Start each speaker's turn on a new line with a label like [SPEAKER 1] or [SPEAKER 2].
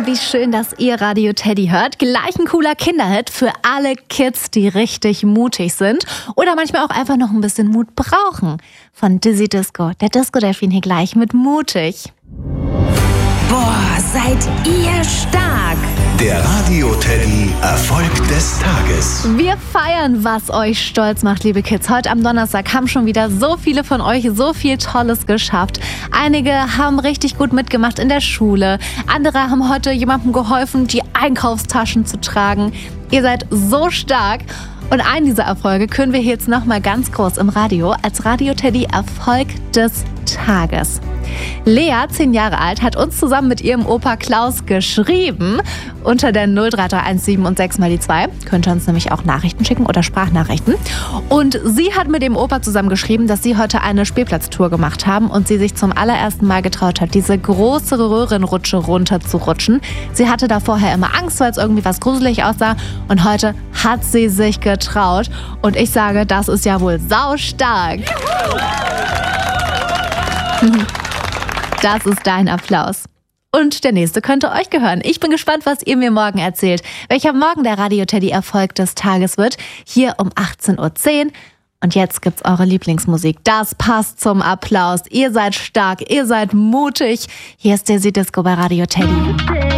[SPEAKER 1] wie schön, dass ihr Radio Teddy hört. Gleich ein cooler Kinderhit für alle Kids, die richtig mutig sind oder manchmal auch einfach noch ein bisschen Mut brauchen. Von Dizzy Disco, der Disco-Delfin hier gleich mit Mutig.
[SPEAKER 2] Boah, seid ihr stark!
[SPEAKER 3] Der Radio Teddy Erfolg des Tages.
[SPEAKER 1] Wir feiern, was euch stolz macht, liebe Kids. Heute am Donnerstag haben schon wieder so viele von euch so viel Tolles geschafft. Einige haben richtig gut mitgemacht in der Schule. Andere haben heute jemandem geholfen, die Einkaufstaschen zu tragen. Ihr seid so stark. Und einen dieser Erfolge können wir jetzt nochmal ganz groß im Radio als Radio Teddy Erfolg des Tages. Lea, 10 Jahre alt, hat uns zusammen mit ihrem Opa Klaus geschrieben unter der 03317 und 6 mal die 2. Könnt ihr uns nämlich auch Nachrichten schicken oder Sprachnachrichten. Und sie hat mit dem Opa zusammen geschrieben, dass sie heute eine Spielplatztour gemacht haben und sie sich zum allerersten Mal getraut hat, diese große Röhrenrutsche runterzurutschen. Sie hatte da vorher immer Angst, weil es irgendwie was gruselig aussah und heute hat sie sich getraut. Und ich sage, das ist ja wohl saustark. Das ist dein Applaus. Und der nächste könnte euch gehören. Ich bin gespannt, was ihr mir morgen erzählt. Welcher morgen der Radio Teddy Erfolg des Tages wird. Hier um 18:10 Uhr. Und jetzt gibt's eure Lieblingsmusik. Das passt zum Applaus. Ihr seid stark, ihr seid mutig. Hier ist Dizzy Disco bei Radio Teddy.